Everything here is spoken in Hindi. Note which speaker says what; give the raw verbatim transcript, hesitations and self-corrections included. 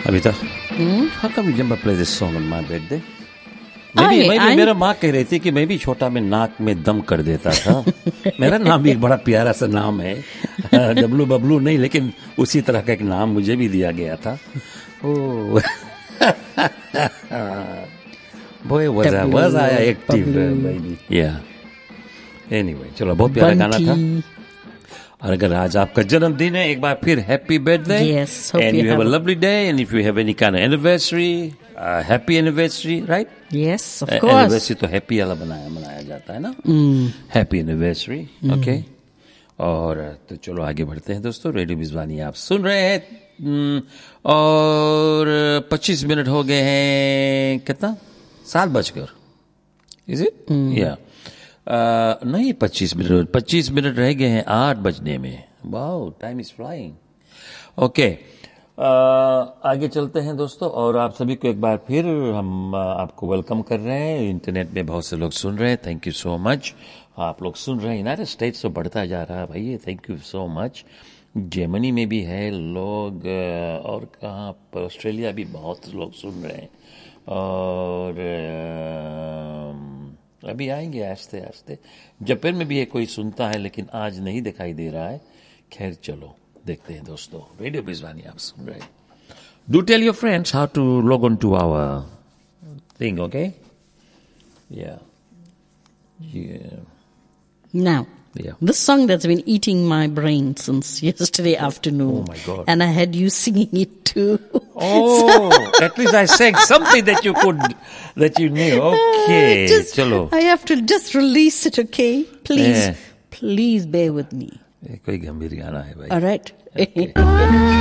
Speaker 1: Abita, hmm? How come you never play this song on my birthday? Maybe, maybe I... मेरा माँ कह रही थी कि मैं भी छोटा में नाक में दम कर देता था. मेरा नाम भी एक बड़ा प्यारा सा नाम है, डब्लू बबलू नहीं, लेकिन उसी तरह का एक नाम मुझे भी दिया गया था. Oh. Boy, was I, was I active, baby. Yeah. Anyway, चलो बहुत प्यारा गाना था. और अगर आज आपका जन्मदिन है, एक बार फिर happy birthday.
Speaker 2: Yes,
Speaker 1: and you have a lovely day, and if you have any kind of anniversary, uh, happy anniversary, right?
Speaker 2: Yes, of
Speaker 1: uh,
Speaker 2: course.
Speaker 1: Anniversary तो happy वाला बनाया मनाया जाता है ना. mm. Happy anniversary, mm. okay. और तो चलो आगे बढ़ते हैं दोस्तों. रेडियो बिजवानी आप सुन रहे हैं. mm. और पच्चीस मिनट हो गए हैं. कितना? सात बजकर. Is it? mm. Yeah. Uh, नहीं पच्चीस मिनट पच्चीस मिनट रह गए हैं आठ बजने में. Wow, time is flying. Okay, आगे चलते हैं दोस्तों. और आप सभी को एक बार फिर हम uh, आपको वेलकम कर रहे हैं. इंटरनेट में बहुत से लोग सुन रहे हैं. Thank you so much. आप लोग सुन रहे हैं. यूनाइटेड स्टेट्स तो बढ़ता जा रहा है भाई. Thank you so much. Germany में भी है लोग, uh, और कहाँ पर ऑस्ट्रेलिया भी बहुत लोग सुन रहे हैं. और uh, अभी आएंगे आस्ते आस्ते. जापान में भी है कोई सुनता है, लेकिन आज नहीं दिखाई दे रहा है. खैर चलो देखते हैं दोस्तों. रेडियो बिजवानी आप सुन रहे हैं. Do tell your friends how to log on to our thing. Okay, या
Speaker 2: now
Speaker 1: Yeah.
Speaker 2: This song that's been eating my brain since yesterday afternoon.
Speaker 1: Oh my God.
Speaker 2: And I had you singing it too.
Speaker 1: Oh, at least I sang something that you could, that you knew. Okay,
Speaker 2: just,
Speaker 1: chalo.
Speaker 2: I have to just release it, okay? Please,
Speaker 1: yeah.
Speaker 2: please bear with me.
Speaker 1: कोई गंभीर गाना है भाई.
Speaker 2: All right.
Speaker 1: Okay.